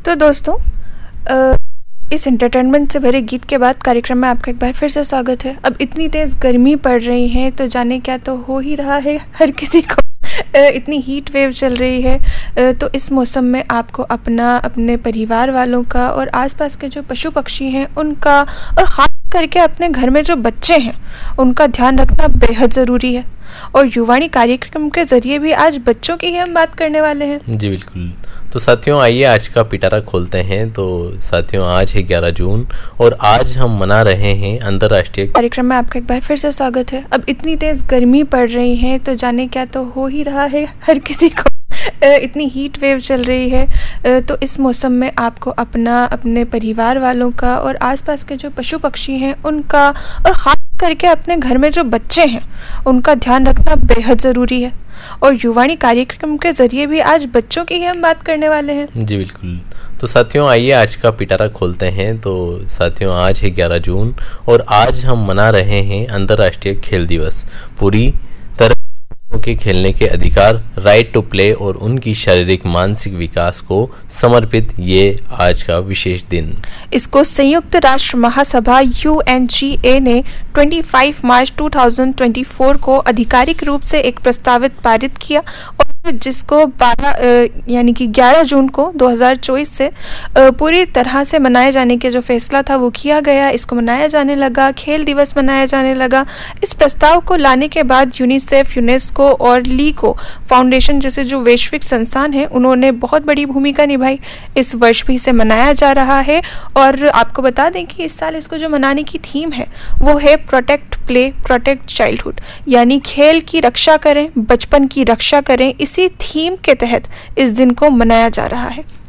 तो दोस्तों इस एंटरटेनमेंट से भरे गीत के बाद कार्यक्रम में आपका एक बार फिर से स्वागत है। अब इतनी तेज़ गर्मी पड़ रही है तो जाने क्या तो हो ही रहा है हर किसी को। इतनी हीट वेव चल रही है तो इस मौसम में आपको अपने परिवार वालों का और आसपास के जो पशु पक्षी हैं उनका और ख़ास करके अपने घर में जो बच्चे हैं उनका ध्यान रखना बेहद ज़रूरी है। और युवाणी कार्यक्रम के ज़रिए भी आज बच्चों की ही हम बात करने वाले हैं। जी बिल्कुल। तो साथियों आइए आज का पिटारा खोलते हैं। तो साथियों आज है 11 जून और आज हम मना रहे हैं अंतर्राष्ट्रीय कार्यक्रम में आपका एक बार फिर से स्वागत है। अब इतनी तेज़ गर्मी पड़ रही है तो जाने क्या तो हो ही रहा है हर किसी को। इतनी हीट वेव चल रही है तो इस मौसम में आपको अपने परिवार वालों का और आसपास के जो पशु पक्षी हैं उनका और ख़ास करके अपने घर में जो बच्चे हैं उनका ध्यान रखना बेहद ज़रूरी है। और युवाणी कार्यक्रम के ज़रिए भी आज बच्चों की ही हम बात करने वाले हैं। जी बिल्कुल। तो साथियों आइए आज का पिटारा खोलते हैं। तो साथियों आज है 11 जून और आज हम मना रहे हैं अंतर्राष्ट्रीय खेल दिवस। पूरी तरह के खेलने के अधिकार, राइट टू प्ले और उनकी शारीरिक मानसिक विकास को समर्पित ये आज का विशेष दिन। इसको संयुक्त राष्ट्र महासभा UNGA ने 25 मार्च 2024 को आधिकारिक रूप से एक प्रस्तावित पारित किया और जिसको 11 जून को 2024 से पूरी तरह से मनाए जाने के जो फैसला था वो किया गया। इसको मनाया जाने लगा, खेल दिवस मनाया जाने लगा। इस प्रस्ताव को लाने के बाद यूनिसेफ, यूनेस्को और लीको फाउंडेशन जैसे जो वैश्विक संस्थान हैं उन्होंने बहुत बड़ी भूमिका निभाई। इस वर्ष भी इसे मनाया जा रहा है और आपको बता दें कि इस साल इसको जो मनाने की थीम है वो है प्रोटेक्ट प्ले प्रोटेक्ट चाइल्डहुड, यानी खेल की रक्षा करें, बचपन की रक्षा करें। इसी थीम के तहत इस दिन को मनाया जा रहा है।